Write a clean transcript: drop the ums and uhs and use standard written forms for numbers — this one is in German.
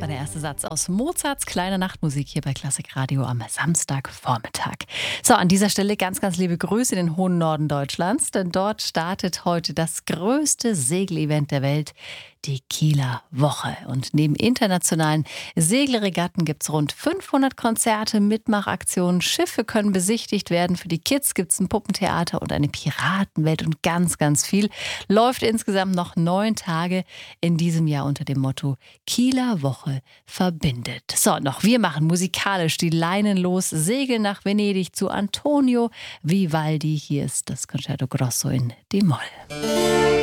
war der erste Satz aus Mozarts Kleine Nachtmusik hier bei Klassik Radio am Samstagvormittag. So, an dieser Stelle ganz, ganz liebe Grüße in den hohen Norden Deutschlands, denn dort startet heute das größte Segelevent der Welt, die Kieler Woche. Und neben internationalen Segelregatten gibt es rund 500 Konzerte, Mitmachaktionen, Schiffe können besichtigt werden, für die Kids gibt es ein Puppentheater und eine Piratenwelt und ganz, ganz viel. Läuft insgesamt noch 9 Tage in diesem Jahr unter dem Motto Kieler Woche verbindet. So, noch wir machen musikalisch die Leinen los, segeln nach Venedig zu Antonio Vivaldi. Hier ist das Concerto Grosso in D-Moll.